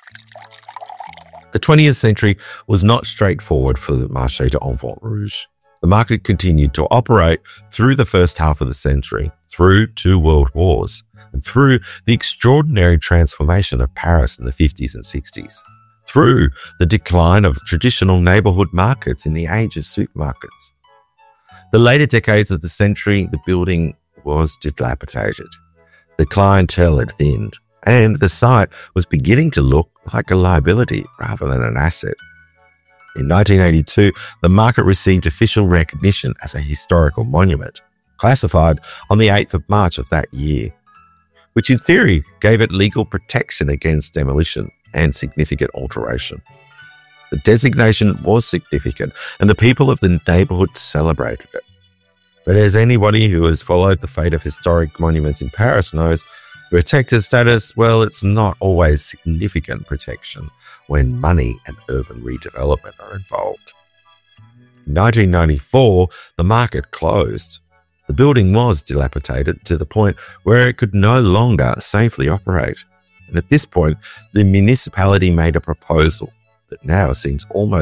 The 20th century was not straightforward for the Marché d'Enfants Rouges. The market continued to operate through the first half of the century, through 2 world wars, and through the extraordinary transformation of Paris in the 50s and 60s, through the decline of traditional neighbourhood markets in the age of supermarkets. The later decades of the century, the building was dilapidated. The clientele had thinned, and the site was beginning to look like a liability rather than an asset. In 1982, the market received official recognition as a historical monument, classified on the 8th of March of that year, which in theory gave it legal protection against demolition and significant alteration. The designation was significant, and the people of the neighbourhood celebrated it. But as anybody who has followed the fate of historic monuments in Paris knows, protected status, well, it's not always significant protection when money and urban redevelopment are involved. In 1994, the market closed. The building was dilapidated to the point where it could no longer safely operate. And at this point, the municipality made a proposal that now seems almost